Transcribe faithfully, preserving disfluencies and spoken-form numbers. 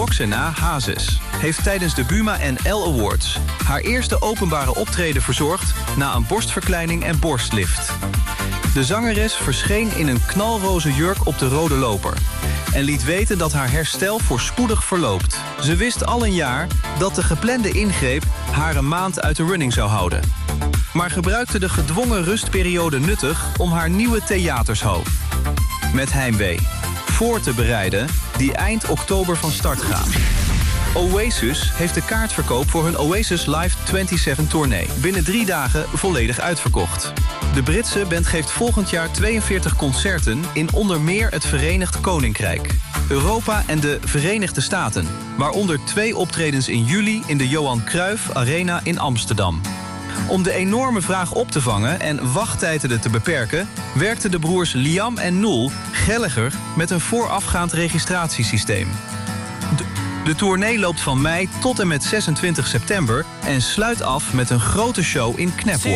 Roxana Hazes heeft tijdens de Buma en Elle Awards haar eerste openbare optreden verzorgd na een borstverkleining en borstlift. De zangeres verscheen in een knalroze jurk op de rode loper en liet weten dat haar herstel voorspoedig verloopt. Ze wist al een jaar dat de geplande ingreep haar een maand uit de running zou houden, maar gebruikte de gedwongen rustperiode nuttig om haar nieuwe theatershow met Heimwee voor te bereiden, die eind oktober van start gaan. Oasis heeft de kaartverkoop voor hun Oasis Live zevenentwintig tournee binnen drie dagen volledig uitverkocht. De Britse band geeft volgend jaar tweeënveertig concerten in onder meer het Verenigd Koninkrijk, Europa en de Verenigde Staten, waaronder twee optredens in juli in de Johan Cruijff Arena in Amsterdam. Om de enorme vraag op te vangen en wachttijden te beperken, werkten de broers Liam en Noel Gallagher met een voorafgaand registratiesysteem. De, de tournee loopt van mei tot en met zesentwintig september en sluit af met een grote show in Knapwater.